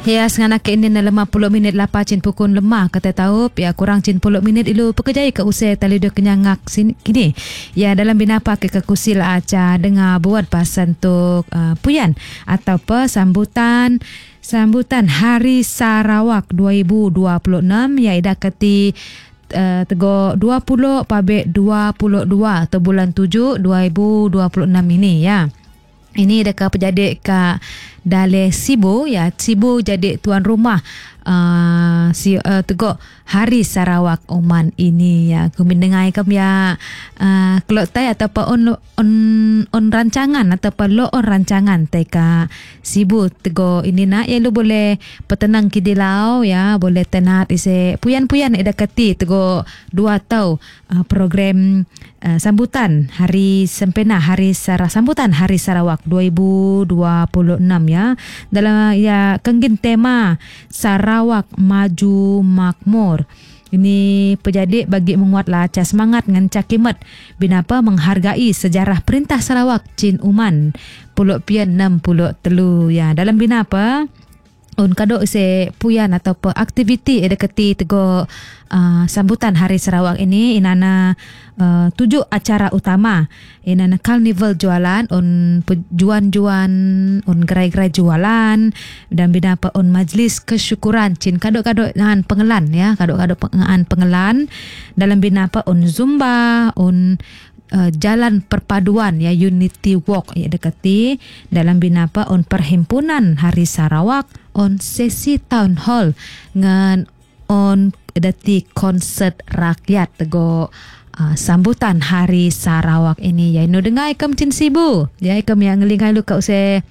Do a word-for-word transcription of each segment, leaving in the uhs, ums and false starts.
Ya, senganak ini na lima puluh minit lapa cin pukun lemah kata tahu ya kurang cin puluh minit ilu pekerjai ke usai tali dia kenyangak sini kini. Ya dalam binapa ke kekusil aca dengar buat pasan untuk uh, puyan atau apa sambutan sambutan Hari Sarawak dua ribu dua puluh enam ya ida keti uh, tego dua puluh pabek dua puluh dua atau bulan tujuh dua ribu dua puluh enam ini ya. Ini dekat pejadik kat Dale Sibu ya. Sibu jadi tuan rumah uh, si uh, tegok Hari Sarawak Oman ini ya. Kami dengar kami ya uh, kelok tay atau apa on on on rancangan atau apa lo on rancangan tay ka Sibu tegok ini nak ya lu boleh petenang kidilau ya, boleh tenat ise puyan-puyan ida keti tegok dua tau uh, program uh, sambutan Hari Sempena Hari Sarawak sambutan Hari Sarawak dua ribu dua puluh enam ya. Dalam ya kenggin tema Sarawak Maju Makmur. Ini pejadik bagi menguatlah ca semangat dengan cakimat binapa menghargai sejarah Perintah Sarawak Cin Uman puluh pian enam puluh telu ya. Dalam binapa un kado se puyan atau pe aktiviti ada keti tego uh, sambutan Hari Sarawak ini inana uh, tujuh acara utama inana karnival jualan un juan-juan un gerai-gerai jualan dan binapa un majlis kesyukuran cin kado-kado dengan pengelan ya, kado-kado pengelan pengelan dalam binapa un zumba un Uh, jalan perpaduan ya, unity walk ya dekati dalam binapa on perhimpunan Hari Sarawak on sesi town hall ngan on dati konsert rakyat tego uh, sambutan Hari Sarawak ini ya. Ino dengar ikam cin Sibu ya, ikam yang ngelingai lu kau se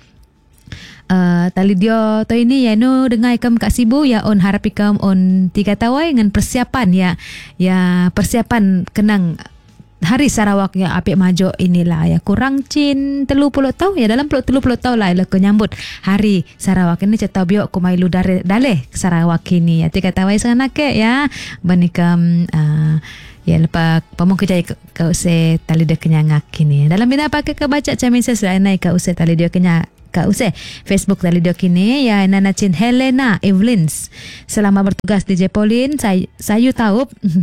Uh, tali dia tu ini ya no dengar ikam kat Sibu ya on harap ikam on tiga tawai dengan persiapan ya ya persiapan kenang Hari Sarawak yang apik maju inilah ya kurang cin telu puluh tahun ya dalam telu puluh tahun lah ia nyambut Hari Sarawak ini cerita biok ku mailu dari daleh Sarawak ini ya tiga tawai sana ke ya banikam uh, ya lepas pamong kerja ke, ke usai tali dia kenyangak kini dalam bina apa ke kebaca camin sesuai naik ke usai tali dia kenyak Kak Usai Facebook tali dia kini ya Nana Chin Helena Evelyn's selamat bertugas D J Pauline saya saya tahu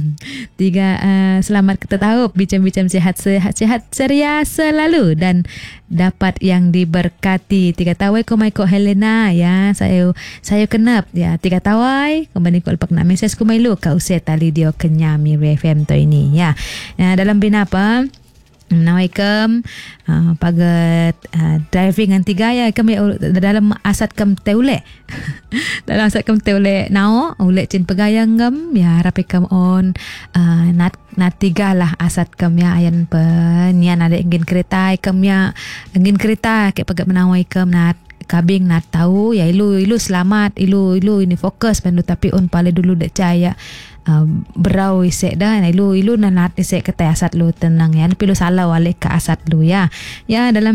tiga uh, selamat kita tahu bincang-bincang sehat sehat sehat ceria selalu dan dapat yang diberkati tiga tawai ko mai ko Helena ya saya saya kenap ya tiga tawai kembali ko alpak na message ko mai lu Kak Usai tali dia kenyami F M to ini ya. Nah, dalam binapa Assalamualaikum uh, pagat uh, driving dengan tiga ya kami dalam asat kam teule dalam asat kam teule nao ule cin pegayang gam ya harap kam on uh, nat nat tiga lah asat kam ya ayan penyan ada ingin kereta kam ya ingin kereta ke pagat menawai kam nat kabing nat tahu ya ilu ilu selamat ilu ilu ini fokus pandu tapi on pale dulu dak caya Uh, berau isek dah ilu ilu nanat isek kata asat lu tenang ya tapi lu salah walik ke asat lu ya ya dalam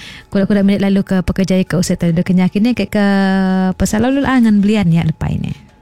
kuda-kuda minit lalu ke pekerja ke usai tadi kenyakinnya ke ke pasal lalu angan belian ya lepas ini